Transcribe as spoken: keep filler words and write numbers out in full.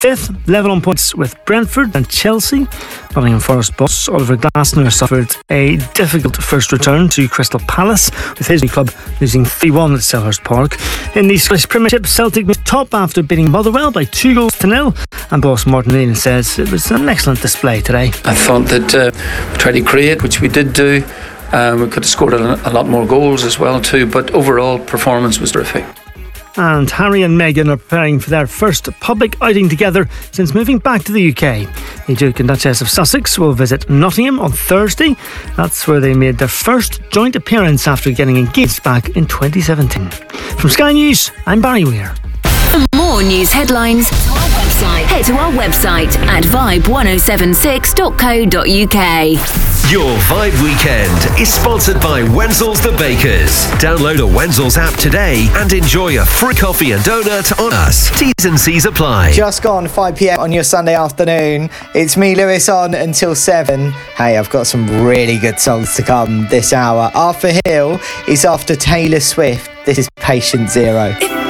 fifth, level on points with Brentford and Chelsea. Nottingham Forest boss Oliver Glasner suffered a difficult first return to Crystal Palace, with his new club losing three one at Selhurst Park. In the Scottish Premiership, Celtic moved top after beating Motherwell by two goals to nil, and boss Martin Neal says it was an excellent display today. I thought that uh, we tried to create, which we did do. Um, we could have scored a, a lot more goals as well too, but overall performance was terrific. And Harry and Meghan are preparing for their first public outing together since moving back to the U K. The Duke and Duchess of Sussex will visit Nottingham on Thursday. That's where they made their first joint appearance after getting engaged back in twenty seventeen. From Sky News, I'm Barry Weir. For more news headlines, head to our website at vibe ten seventy-six dot co dot uk. Your Vibe Weekend is sponsored by Wenzel's The Bakers. Download a Wenzel's app today and enjoy a free coffee and donut on us. T's and C's apply. Just gone five p.m. on your Sunday afternoon. It's me, Lewis, on until seven. Hey, I've got some really good songs to come this hour. Arthur Hill is after Taylor Swift. This is Patient Zero.